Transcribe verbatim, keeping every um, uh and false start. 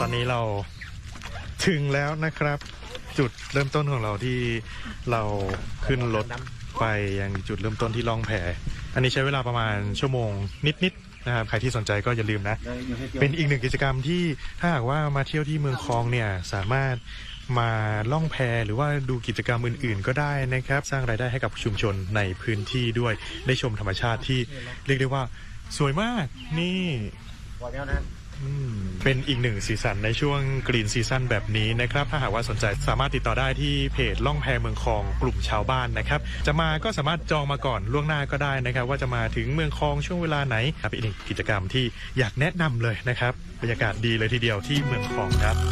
อนนี้เราถึงแล้วนะครับจุดเริ่มต้นของเราที่เราขึ้นรถไปยังจุดเริ่มต้นที่ล่องแพอันนี้ใช้เวลาประมาณชั่วโมงนิดๆนะครับใครที่สนใจก็อย่าลืมนะเป็นอีกหนึ่งกิจกรรมที่ถ้าหากว่ามาเที่ยวที่เมืองคองเนี่ยสามารถมาล่องแพหรือว่าดูกิจกรรมอื่นๆก็ได้นะครับสร้างรายได้ให้กับชุมชนในพื้นที่ด้วยได้ชมธรรมชาติที่เรียกได้ว่าสวยมากนี่เป็นอีกหนึ่งสีสันในช่วงกรีนซีซั่นแบบนี้นะครับถ้าหากว่าสนใจสามารถติดต่อได้ที่เพจล่องแพเมืองคองกลุ่มชาวบ้านนะครับจะมาก็สามารถจองมาก่อนล่วงหน้าก็ได้นะครับว่าจะมาถึงเมืองคองช่วงเวลาไหนเป็นอีกกิจกรรมที่อยากแนะนำเลยนะครับบรรยากาศดีเลยทีเดียวที่เมืองคองครับ